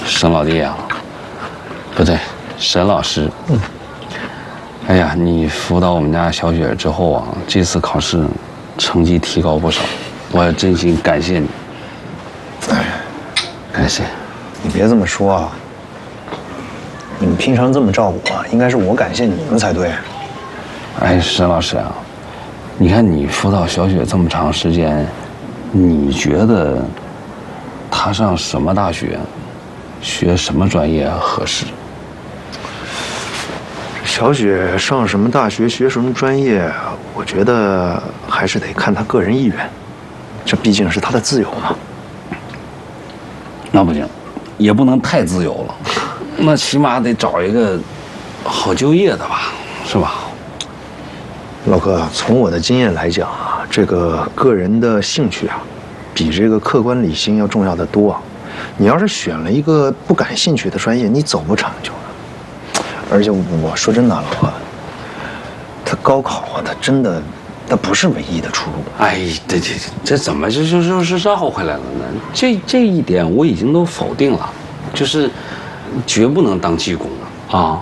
沈老弟啊，不对，沈老师。哎呀，你辅导我们家小雪之后啊，这次考试成绩提高不少，我也真心感谢你。感谢。 你别这么说啊。你们平常这么照顾我，应该是我感谢你们才对。 哎，沈老师啊，你看你辅导小雪这么长时间，你觉得她上什么大学，学什么专业合适？ 小雪上什么大学，学什么专业，我觉得还是得看她个人意愿，这毕竟是她的自由嘛。 那不行，也不能太自由了，那起码得找一个好就业的吧，是吧？ 老哥，从我的经验来讲啊，这个个人的兴趣啊，比这个客观理性要重要的多啊。你要是选了一个不感兴趣的专业，你走不长久的。而且我说真的，老哥，他高考啊，他不是唯一的出路。 哎，这怎么就是绕回来了呢？这一点我已经都否定了，就是绝不能当技工啊！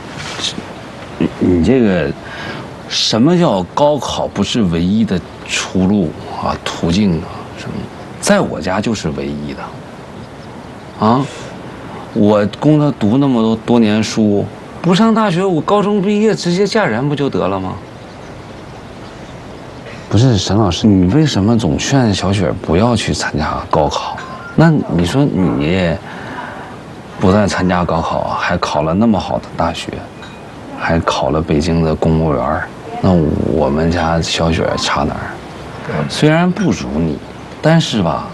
你这个什么叫高考不是唯一的出路啊？途径啊什么？在我家就是唯一的。啊，我供他读那么多年书，不上大学，我高中毕业直接嫁人不就得了吗？不是沈老师，你为什么总劝小雪不要去参加高考？那你说你不但参加高考，还考了那么好的大学，还考了北京的公务员，那我们家小雪差哪儿？虽然不如你，但是吧，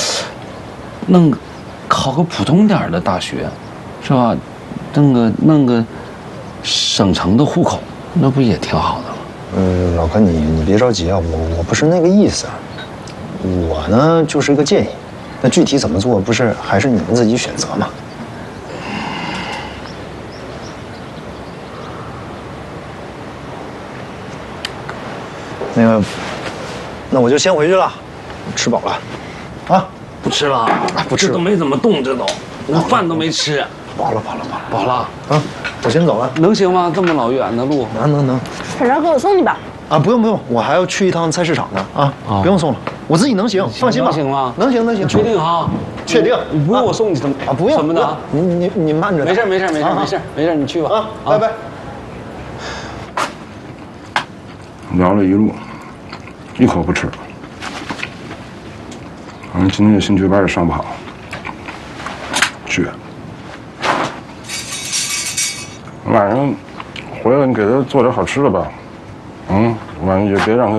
考个普通点的大学，是吧？弄个省城的户口，那不也挺好的吗？ 老哥，你别着急啊，我不是那个意思，我呢就是一个建议，那具体怎么做，不是还是你们自己选择吗？那我就先回去了，吃饱了，啊， 不吃了， 不吃了， 这都没怎么动，这都，我饭都没吃。 饱了，啊，我先走了， 能行吗？这么老远的路， 能。 小张哥，我送你吧。 啊，不用，我还要去一趟菜市场呢，啊，不用送了，我自己能行，放心吧。 行吗？ 能行。 确定哈？ 确定。 你不用我送你怎么啊？不用。 什么的？ 你慢着。 没事，你去吧。 啊，拜拜。 聊了一路，一口不吃。反正今天兴趣班也上不好，倔。晚上回来你给他做点好吃的吧，晚上也别让他。